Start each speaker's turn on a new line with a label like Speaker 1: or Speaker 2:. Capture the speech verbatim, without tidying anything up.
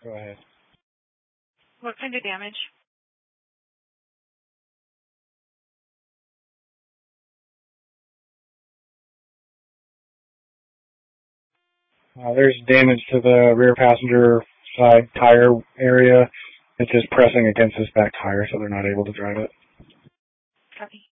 Speaker 1: Go ahead.
Speaker 2: What kind of damage?
Speaker 1: Uh, there's damage to the rear passenger side tire area. It's just pressing against this back tire, so they're not able to drive it.
Speaker 2: Copy.